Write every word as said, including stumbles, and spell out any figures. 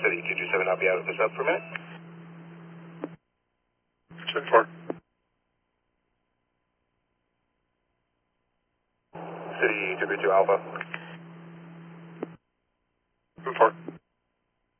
City two two seven, I'll be out of the sub for a minute. Check four. City two three two Alpha. Four.